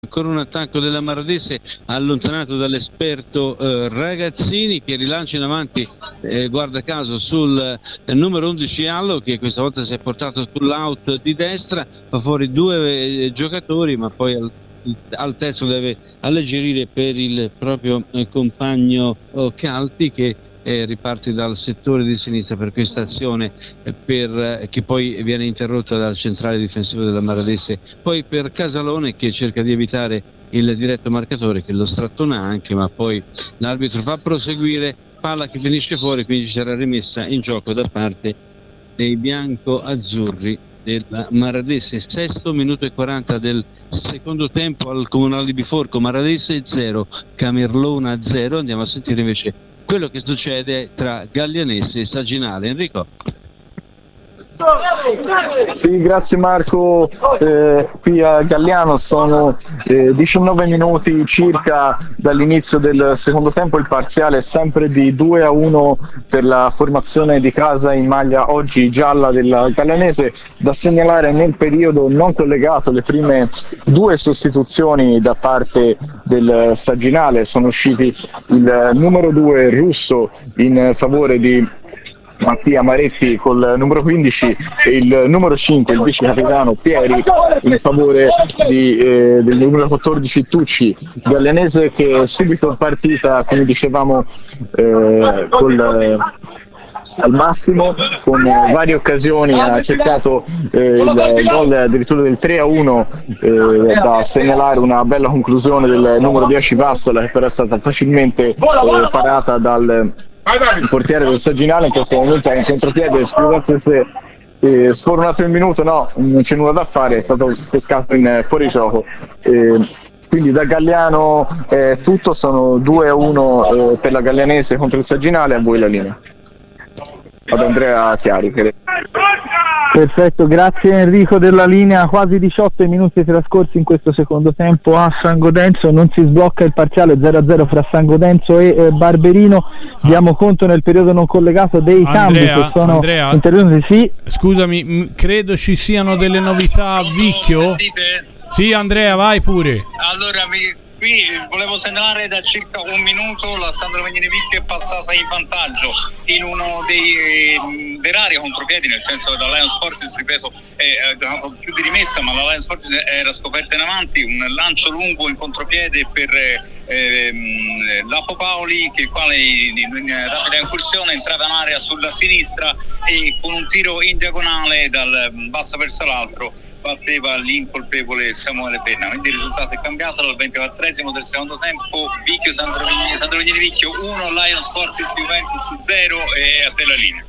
Ancora un attacco della Maradese allontanato dall'esperto Ragazzini, che rilancia in avanti guarda caso sul numero 11 Allo, che questa volta si è portato sull'out di destra, fa fuori due giocatori, ma poi al terzo deve alleggerire per il proprio compagno Calti, che riparte dal settore di sinistra per questa azione che poi viene interrotta dal centrale difensivo della Maradese, poi per Casalone, che cerca di evitare il diretto marcatore, che lo strattona anche, ma poi l'arbitro fa proseguire, palla che finisce fuori, quindi ci sarà rimessa in gioco da parte dei bianco-azzurri della Maradese. Sesto minuto e 40 del secondo tempo al Comunale di Biforco, Maradese 0, Camerlona 0. Andiamo a sentire invece quello che succede tra Gallianese e Saginale. Enrico. Sì, grazie Marco. Qui a Galliano sono 19 minuti circa dall'inizio del secondo tempo, il parziale è sempre di 2-1 per la formazione di casa in maglia oggi gialla della Gallianese. Da segnalare nel periodo non collegato le prime due sostituzioni da parte del Saginale, sono usciti il numero 2 Russo in favore di Mattia Maretti col numero 15 e il numero 5, il vice capitano Pieri, in favore del numero 14 Tucci. Gallianese che subito partita, come dicevamo, al massimo, con varie occasioni, ha cercato il gol addirittura del 3-1, da segnalare una bella conclusione del numero 10 Vastola, che però è stata facilmente parata dal il portiere del Saginale. In questo momento è in contropiede, scusate se sfornato il minuto, no, non c'è nulla da fare, è stato pescato in fuorigioco. Quindi da Galliano tutto, sono 2-1 per la Gallianese contro il Saginale. A voi la linea. Ad Andrea Chiari. Perfetto, grazie Enrico della linea. Quasi 18 minuti trascorsi in questo secondo tempo a San Godenzo, non si sblocca il parziale 0-0 fra San Godenzo e Barberino. Diamo conto nel periodo non collegato dei cambi che sono intervenuti. Sì. Scusami, credo ci siano delle novità a Vicchio. Sì Andrea, vai pure. Allora, qui volevo segnalare da circa un minuto la Sandro Magnini Vicchio è passata in vantaggio in uno dei rari contropiedi, nel senso che la Lions Fortis, ripeto, ha dato più di rimessa, ma la Lions Fortis era scoperta in avanti, un lancio lungo in contropiede per Lapo Paoli, che il quale in rapida incursione entrava in area sulla sinistra e con un tiro in diagonale dal basso verso l'altro batteva l'incolpevole Samuele Penna. Quindi il risultato è cambiato dal 24esimo del secondo tempo. Vicchio Sandro Magnini Vicchio 1, Lions Fortis Juventus 0. E a te la linea.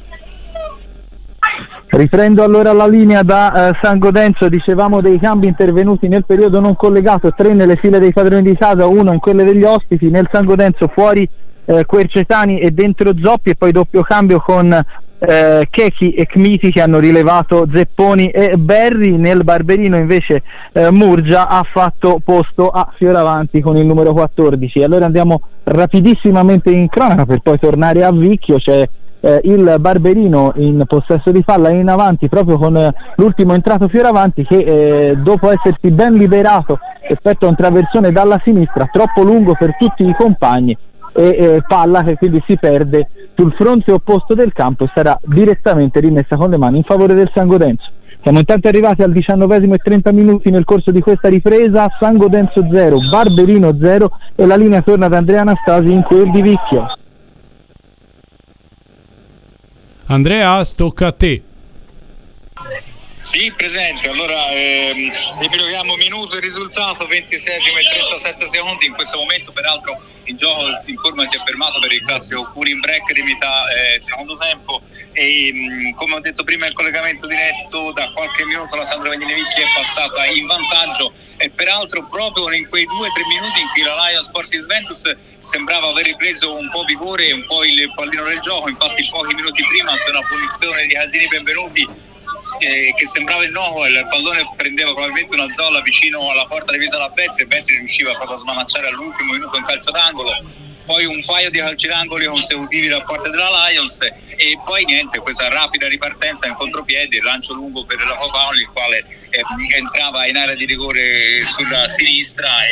Riprendo allora la linea da San Godenzo. Dicevamo dei cambi intervenuti nel periodo non collegato, 3 nelle file dei padroni di casa, 1 in quelle degli ospiti. Nel San Godenzo fuori Quercetani e dentro Zoppi, e poi doppio cambio con Chechi e Kmiti che hanno rilevato Zepponi e Berri. Nel Barberino invece Murgia ha fatto posto a Fioravanti con il numero 14. Allora andiamo rapidissimamente in cronaca per poi tornare a Vicchio. C'è il Barberino in possesso di palla in avanti proprio con l'ultimo entrato Fioravanti, che dopo essersi ben liberato effettua un traversone dalla sinistra troppo lungo per tutti i compagni e palla che quindi si perde sul fronte opposto del campo e sarà direttamente rimessa con le mani in favore del San Godenzo. Siamo intanto arrivati al 19esimo e 30 minuti nel corso di questa ripresa. San Godenzo 0, Barberino 0, e la linea torna ad Andrea Anastasi in quel di Vicchio. Andrea, tocca a te. Sì, presente. Allora ripetiamo minuto e risultato, 26esimo e 37 secondi. In questo momento peraltro il gioco in forma si è fermato per il classico cooling break di metà secondo tempo e come ho detto prima il collegamento diretto, da qualche minuto la Sandro Magnini Vicchio è passata in vantaggio e peraltro proprio in quei 2-3 minuti in cui la Lions Fortis Juventus sembrava aver ripreso un po' vigore e un po' il pallino del gioco. Infatti pochi minuti prima su una punizione di Casini Benvenuti che sembrava innocua, il pallone prendeva probabilmente una zolla vicino alla porta divisa da Bestri e Bestri riusciva proprio a smanacciare all'ultimo minuto in calcio d'angolo. poi un paio di calci d'angoli consecutivi da parte della Lions e poi niente, questa rapida ripartenza in contropiede, il lancio lungo per la Paoli, il quale entrava in area di rigore sulla sinistra